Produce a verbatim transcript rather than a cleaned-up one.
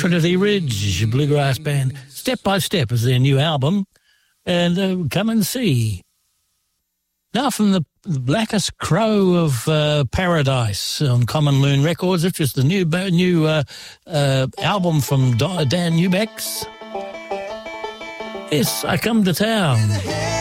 Trinity Ridge bluegrass band. Step by Step is their new album, and uh, come and see. Now from the Blackest Crow of uh, Paradise on Common Loon Records, it's just the new new uh, uh, album from Dan Eubanks. Yes, I Come to Town.